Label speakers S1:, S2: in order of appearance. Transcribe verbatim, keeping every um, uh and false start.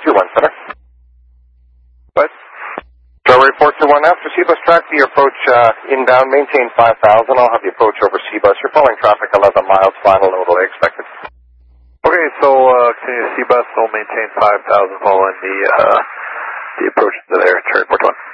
S1: two one, center.
S2: What?
S1: Strawberry four two one after C-Bus track to your approach uh, inbound, maintain five thousand. I'll have you approach over C-Bus. You're following traffic eleven miles, final load delay expected.
S2: Okay, so uh, continue C-Bus, will maintain five thousand following the, uh, the approach to there, Cherry Port one.